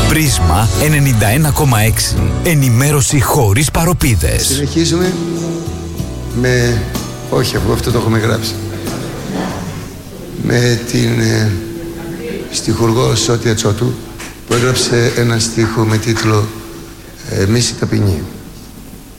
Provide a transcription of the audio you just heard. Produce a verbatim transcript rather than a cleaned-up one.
Πρίσμα ενενήντα ένα κόμμα έξι. Ενημέρωση χωρίς παροπίδες. Συνεχίζουμε με... Όχι, αφού αυτό το έχουμε γράψει. Με την ε, στιχουργό Σώτια Τσότου, που έγραψε ένα στίχο με τίτλο «Εμείς οι ταπεινοί».